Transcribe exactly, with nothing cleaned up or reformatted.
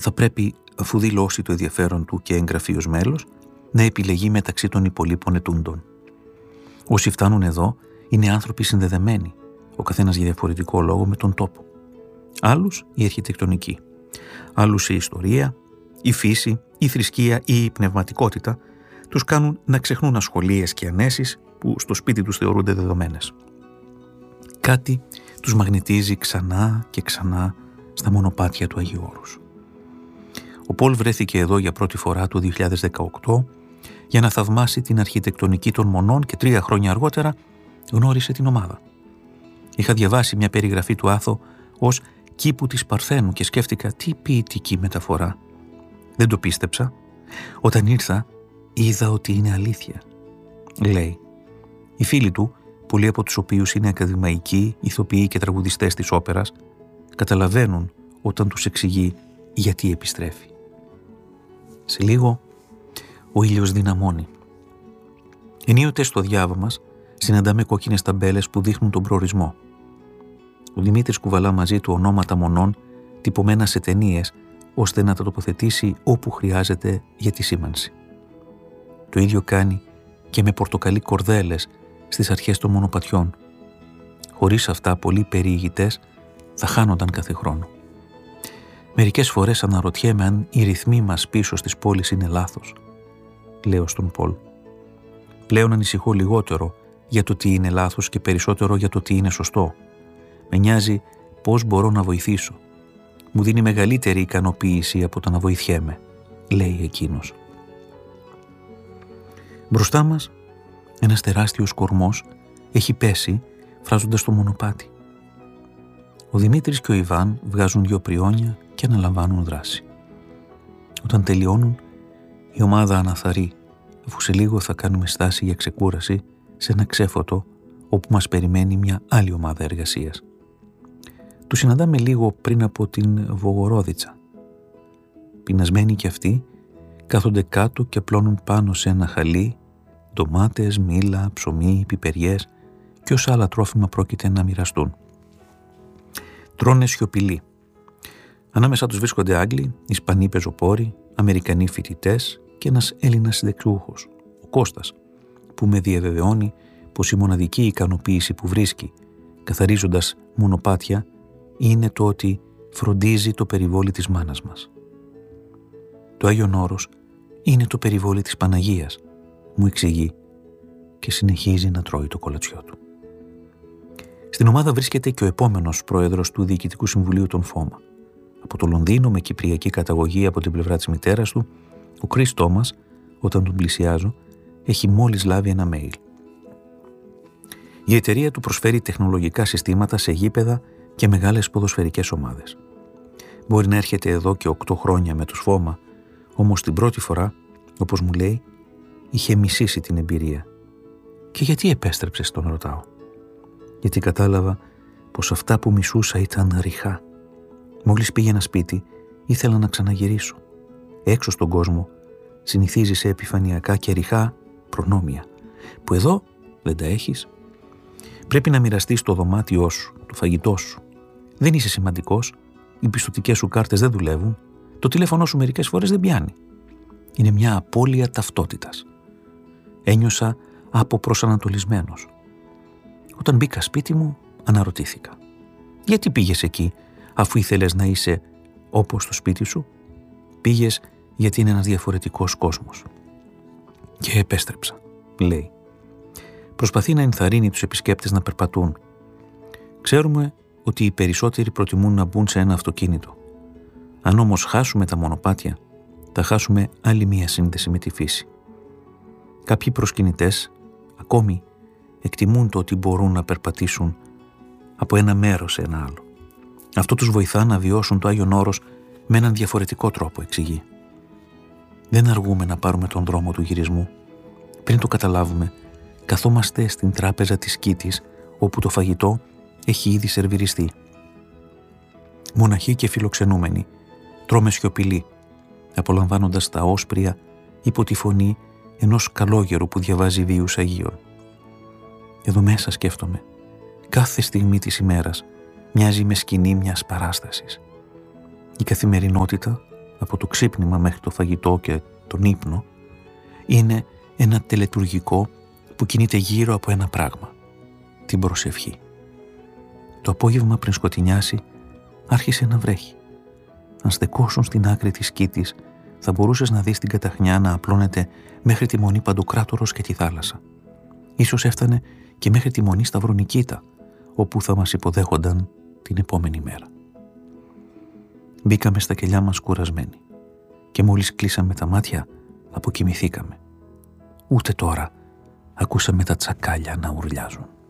θα πρέπει, αφού δηλώσει το ενδιαφέρον του και εγγραφεί ως μέλος, να επιλεγεί μεταξύ των υπολείπων ετούντων. Όσοι φτάνουν εδώ είναι άνθρωποι συνδεδεμένοι, ο καθένας για διαφορετικό λόγο με τον τόπο. Άλλους η αρχιτεκτονική, άλλους η ιστορία, η φύση, η θρησκεία ή η πνευματικότητα τους κάνουν να ξεχνούν ασχολίες και ανέσεις που στο σπίτι τους θεωρούνται δεδομένες. Κάτι τους μαγνητίζει ξανά και ξανά στα μονοπάτια του Αγίου Όρους. Ο Πολ βρέθηκε εδώ για πρώτη φορά το δύο χιλιάδες δεκαοκτώ για να θαυμάσει την αρχιτεκτονική των Μονών και τρία χρόνια αργότερα γνώρισε την ομάδα. Είχα διαβάσει μια περιγραφή του Άθο ως κήπου της Παρθένου και σκέφτηκα τι ποιητική μεταφορά. Δεν το πίστεψα. Όταν ήρθα είδα ότι είναι αλήθεια. Λέει, οι φίλοι του, πολλοί από τους οποίους είναι ακαδημαϊκοί, ηθοποιοί και τραγουδιστές της όπερας, καταλαβαίνουν όταν τους εξηγεί γιατί επιστρέφει. Σε λίγο ο ήλιος δυναμώνει. Ενίοτε στο διάβα μας συναντάμε κόκκινες ταμπέλες που δείχνουν τον προορισμό. Ο Δημήτρης κουβαλά μαζί του ονόματα μονών τυπωμένα σε ταινίες, ώστε να τα τοποθετήσει όπου χρειάζεται για τη σήμανση. Το ίδιο κάνει και με πορτοκαλί κορδέλες στις αρχές των μονοπατιών. Χωρίς αυτά πολλοί περιηγητές θα χάνονταν κάθε χρόνο. Μερικές φορές αναρωτιέμαι αν οι ρυθμοί μας πίσω στις πόλεις είναι λάθος, λέω στον Πολ. Πλέον ανησυχώ λιγότερο για το τι είναι λάθος και περισσότερο για το τι είναι σωστό. Με νοιάζει πώς μπορώ να βοηθήσω. Μου δίνει μεγαλύτερη ικανοποίηση από το να βοηθιέμαι, λέει εκείνος. Μπροστά μας ένας τεράστιος κορμός έχει πέσει φράζοντας το μονοπάτι. Ο Δημήτρης και ο Ιβάν βγάζουν δυο πριόνια και αναλαμβάνουν δράση. Όταν τελειώνουν, η ομάδα αναθαρεί, αφού σε λίγο θα κάνουμε στάση για ξεκούραση σε ένα ξέφωτο όπου μας περιμένει μια άλλη ομάδα εργασίας. Τους συναντάμε λίγο πριν από την Βογορόδιτσα. Πεινασμένοι κι αυτοί κάθονται κάτω και απλώνουν πάνω σε ένα χαλί ντομάτες, μήλα, ψωμί, πιπεριές και όσα άλλα τρόφιμα πρόκειται να μοιραστούν. Τρώνε σιωπηλοί. Ανάμεσά τους βρίσκονται Άγγλοι, Ισπανοί πεζοπόροι, Αμερικανοί φοιτητές και ένας Έλληνας συνταξιούχος, ο Κώστας, που με διαβεβαιώνει πως η μοναδική ικανοποίηση που βρίσκει, καθαρίζοντας μονοπάτια, είναι το ότι φροντίζει το περιβόλι της μάνας μας. Το Άγιον Όρος είναι το περιβόλι της Παναγίας, μου εξηγεί και συνεχίζει να τρώει το κολατσιό του. Στην ομάδα βρίσκεται και ο επόμενος πρόεδρος του Διοικητικού Συμβουλίου των ΦΟΜΑ. Από το Λονδίνο, με κυπριακή καταγωγή από την πλευρά της μητέρας του, ο Κρίς Τόμας, όταν τον πλησιάζω, έχει μόλις λάβει ένα mail. Η εταιρεία του προσφέρει τεχνολογικά συστήματα σε γήπεδα και μεγάλες ποδοσφαιρικές ομάδες. Μπορεί να έρχεται εδώ και οκτώ χρόνια με τους ΦΟΜΑ, όμως την πρώτη φορά, όπως μου λέει, είχε μισήσει την εμπειρία. Και γιατί επέστρεψες, τον ρωτάω. Γιατί κατάλαβα πως αυτά που μισούσα ήταν ριχά. Μόλις πήγαινα σπίτι, ήθελα να ξαναγυρίσω. Έξω στον κόσμο συνηθίζει σε επιφανειακά και ριχά προνόμια, που εδώ δεν τα έχεις. Πρέπει να μοιραστείς το δωμάτιό σου, το φαγητό σου. Δεν είσαι σημαντικός, οι πιστωτικές σου κάρτες δεν δουλεύουν, το τηλέφωνο σου μερικές φορές δεν πιάνει. Είναι μια απώλεια ταυτότητας. Ένιωσα αποπροσανατολισμένος. Όταν μπήκα σπίτι μου, αναρωτήθηκα. Γιατί πήγες εκεί, αφού ήθελες να είσαι όπως στο σπίτι σου? Πήγες γιατί είναι ένας διαφορετικός κόσμος. Και επέστρεψα, λέει. Προσπαθεί να ενθαρρύνει τους επισκέπτες να περπατούν. Ξέρουμε ότι οι περισσότεροι προτιμούν να μπουν σε ένα αυτοκίνητο. Αν όμως χάσουμε τα μονοπάτια, θα χάσουμε άλλη μία σύνδεση με τη φύση. Κάποιοι προσκυνητές ακόμη εκτιμούν το ότι μπορούν να περπατήσουν από ένα μέρος σε ένα άλλο. Αυτό τους βοηθά να βιώσουν το Άγιον Όρος με έναν διαφορετικό τρόπο, εξηγεί. Δεν αργούμε να πάρουμε τον δρόμο του γυρισμού. Πριν το καταλάβουμε, καθόμαστε στην τράπεζα της Κίτης, όπου το φαγητό έχει ήδη σερβιριστεί. Μοναχοί και φιλοξενούμενοι, τρώμε σιωπηλοί, απολαμβάνοντας τα όσπρια υπό τη φωνή ενός καλόγερου που διαβάζει βίους Αγίων. Εδώ μέσα σκέφτομαι, κάθε στιγμή της ημέρας μοιάζει με σκηνή μιας παράστασης. Η καθημερινότητα από το ξύπνημα μέχρι το φαγητό και τον ύπνο, είναι ένα τελετουργικό που κινείται γύρω από ένα πράγμα, την προσευχή. Το απόγευμα πριν σκοτεινιάσει άρχισε να βρέχει. Αν στεκόσουν στην άκρη της Κίτης, θα μπορούσες να δεις την καταχνιά να απλώνεται μέχρι τη Μονή Παντοκράτορος και τη θάλασσα. Ίσως έφτανε και μέχρι τη Μονή Σταυρονικήτα, όπου θα μας υποδέχονταν την επόμενη μέρα. Μπήκαμε στα κελιά μας κουρασμένοι και μόλις κλείσαμε τα μάτια αποκοιμηθήκαμε. Ούτε τώρα ακούσαμε τα τσακάλια να ουρλιάζουν.